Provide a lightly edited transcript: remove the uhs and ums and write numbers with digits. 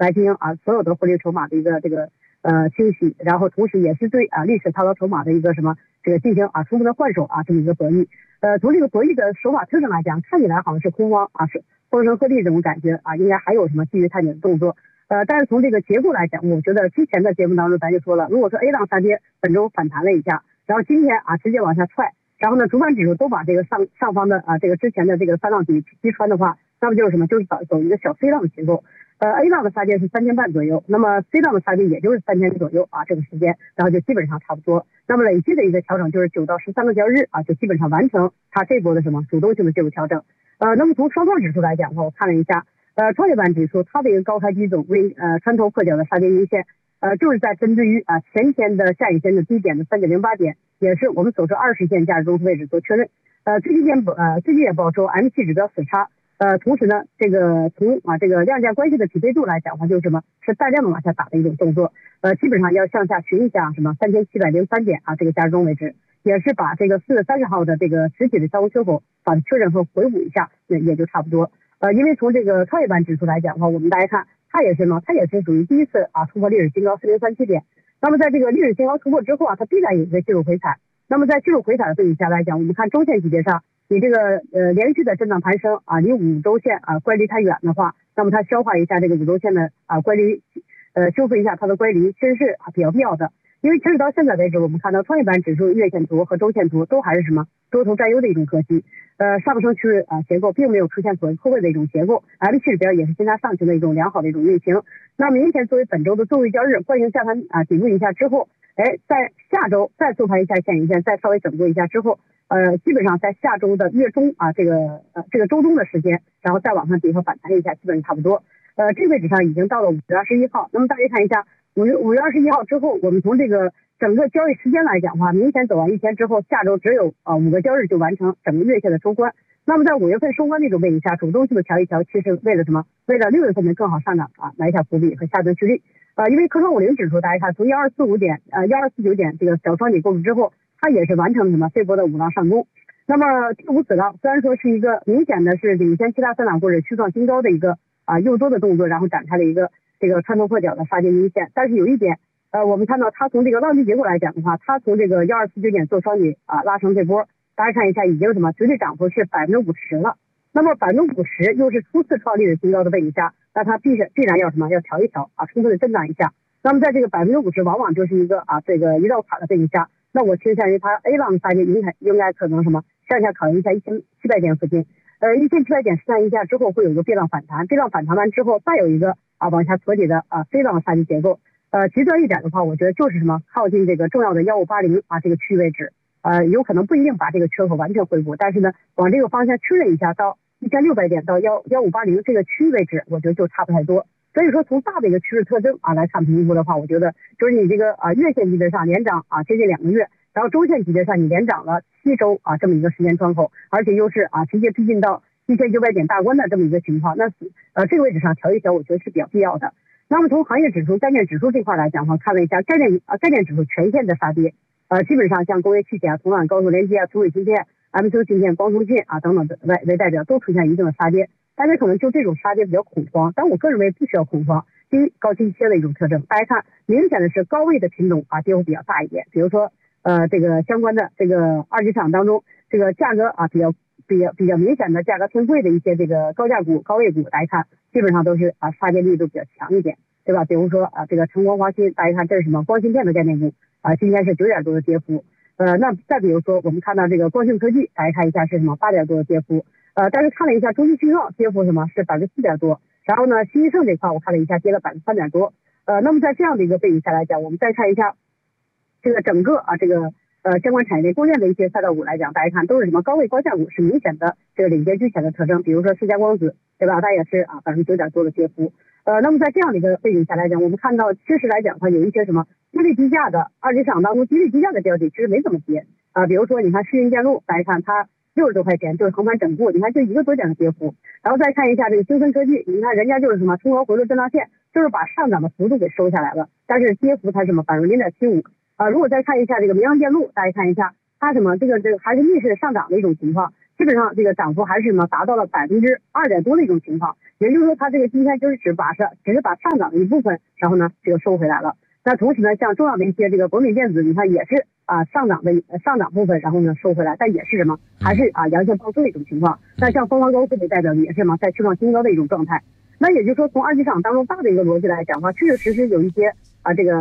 来进行所有的获利筹码的一个清洗，然后同时也是对历史套牢筹码的一个进行充分的换手这么一个博弈。从这个博弈的手法特征来讲，看起来好像是空方是风声鹤唳这种感觉应该还有什么继续探底的动作。但是从这个结构来讲，我觉得之前的节目当中咱就说了，如果说 A 浪杀跌，本周反弹了一下，然后今天直接往下踹，然后呢主板指数都把这个上方的之前的这个三浪底击穿的话，那么就是什么，就是走一个小 C 浪的结构。A 浪的杀跌是3天半左右，那么 C 浪的杀跌也就是3天左右这个时间，然后就基本上差不多。那么累计的一个调整就是9到13个交易日就基本上完成它这波的主动性的这个调整。那么从双方指数来讲的话，我看了一下，创业板指数它的一个高开低走为穿头破脚的杀跌阴线，就是在针对于前天的下影线的低点的3.08点，也是我们所说20线价值中枢位置做确认。最近也报收 M7 指标死叉。同时呢，从这个量价关系的匹配度来讲的话，就是什么，是大量的往下打的一种动作。基本上要向下寻一下3703点这个价值中位置，也是把这个4月30号的这个实体的交互缺口把它确认和回补一下，也就差不多。因为从这个创业板指数来讲的话，我们大家看它也是属于第一次突破历史新高4037点。那么在这个历史新高突破之后它必然有一个技术回踩。那么在技术回踩的背景下来讲，我们看中线级别上，你这个连续的震荡攀升离5周线乖离太远的话，那么它消化一下这个5周线的乖离，修复一下它的乖离，其实是比较必要的。因为截止到现在为止，我们看到创业板指数月线图和周线图都还是多头占优的一种格局，上升趋势结构并没有出现左右错位的一种结构，M7 指标也是现在上行的一种良好的一种运行。那明天作为本周的最后一交易日，惯性下盘顶住一下之后，在下周再复盘一下下影线，再稍微整固一下之后，基本上在下周的月中这个周中的时间，然后再往上底和反弹一下，基本上差不多。这个位置上已经到了5月21号。那么大家看一下5月21号之后，我们从这个整个交易时间来讲的话，明显走完一天之后，下周只有5个交易日就完成整个月线的收官。那么在5月份收官这种背景下，主动性的调一调，其实为了什么？为了6月份的更好上涨来一下伏笔和下蹲蓄力。因为科创50指数大家看从1249点这个小双底构筑之后，它也是完成了什么这波的5浪上攻。那么第5子浪虽然说是一个明显的是领先其他3浪或者续创新高的一个诱多的动作，然后展开了一个这个穿头破脚的杀跌阴线，但是有一点我们看到它从这个浪迹结构来讲的话，它从这个1249点做双底拉成这波，大家看一下已经绝对涨幅是50%了。那么50%又是初次创历史新高的背景下，那它必然要要调一调充分的震荡一下。那么在这个50%往往就是一个这个一道坎的背景下，那我倾向于它 A 浪杀跌应该可能向下考虑一下1700点附近，1700点试探一下之后会有一个 B 浪反弹， B 浪反弹完之后再有一个往下撮底的C 浪杀跌结构。极端一点的话，我觉得就是靠近这个重要的1580这个区域位置，有可能不一定把这个缺口完全恢复，但是呢往这个方向确认一下到1600点到1580这个区域位置，我觉得就差不太多。所以说从大的一个趋势特征来看评估的话，我觉得就是你这个月线级别上连涨接近2个月，然后周线级别上你连涨了7周这么一个时间窗口，而且又是直接逼近到1900点大关的这么一个情况，那这个位置上调一调，我觉得是比较必要的。那么从行业指数、概念指数这块来讲的话，看了一下概念指数全线的杀跌，基本上像工业器械铜管高速连接土尾芯片、MCU 芯片、光通信等等为代表，都出现一定的杀跌。大家可能就这种杀跌比较恐慌，但我个人认为不需要恐慌。第一，高低切的一种特征，大家看明显的是高位的品种跌幅比较大一点，比如说这个相关的这个二级市场当中，这个价格比较明显的价格偏贵的一些这个高价股、高位股，大家看基本上都是杀跌力度比较强一点，对吧？比如说这个晨光华新，大家看这是什么光芯片的概念股今天是9点多的跌幅。那再比如说我们看到这个光讯科技，大家看一下是什么8点多的跌幅。但是看了一下中期讯号跌幅是4点多，然后呢新一盛这块我看了一下跌了3点多。那么在这样的一个背景下来讲，我们再看一下这个整个这个相关产业链供应链的一些赛道股来讲，大家看都是什么高位高价股，是明显的这个领先居前的特征，比如说世嘉光子，对吧？它也是9点多的跌幅。那么在这样的一个背景下来讲，我们看到确实来讲它有一些低位低价的二级市场当中低位低价的标的其实没怎么跌比如说你看世运电路，大家看它60多块钱就是横盘整固，你看就1个多点的跌幅。然后再看一下这个精深科技，你看人家就是冲高回落震荡线，就是把上涨的幅度给收下来了，但是跌幅才反映0.75。如果再看一下这个明阳电路，大家看一下它这个还是逆势上涨的一种情况， 基本上这个涨幅还是什么达到了2%多的一种情况。也就是说，它这个今天就是只是把上涨的一部分，然后呢这个收回来了。那同时呢，像重要的一些这个国美电子，你看也是上涨部分，然后呢收回来，但也是什么，还是阳线爆出的一种情况。那像凤凰高这个代表的也是什么，在去创新高的一种状态。那也就是说，从二级市场当中大的一个逻辑来讲的话，确确实实有一些这个